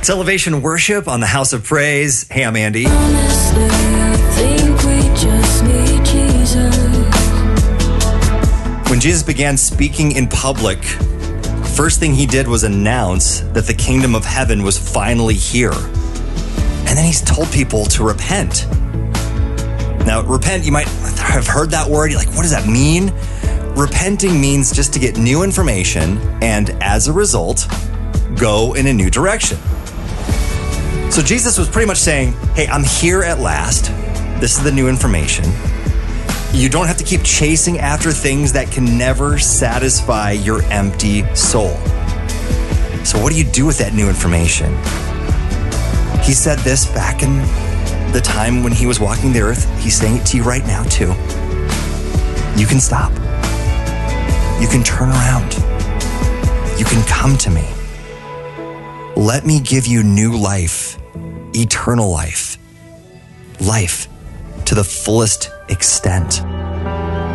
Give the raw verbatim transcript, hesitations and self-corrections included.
It's Elevation Worship on the House of Praise. Hey, I'm Andy. Honestly, I think we just need Jesus. When Jesus began speaking in public, first thing he did was announce that the kingdom of heaven was finally here. And then he's told people to repent. Now, repent, you might have heard that word. You're like, what does that mean? Repenting means just to get new information and, as a result, go in a new direction. So Jesus was pretty much saying, hey, I'm here at last. This is the new information. You don't have to keep chasing after things that can never satisfy your empty soul. So what do you do with that new information? He said this back in the time when he was walking the earth. He's saying it to you right now too. You can stop. You can turn around. You can come to me. Let me give you new life, eternal life, life to the fullest extent.